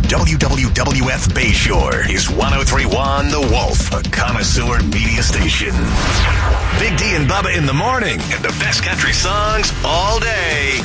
WWWF Bayshore is 103.1 The Wolf, a connoisseur media station. Big D and Bubba in the morning, and the best country songs all day.